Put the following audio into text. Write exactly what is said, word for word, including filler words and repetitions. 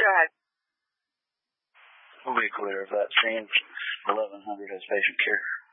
Drive. We'll be clear of that scene. eleven hundred has patient care.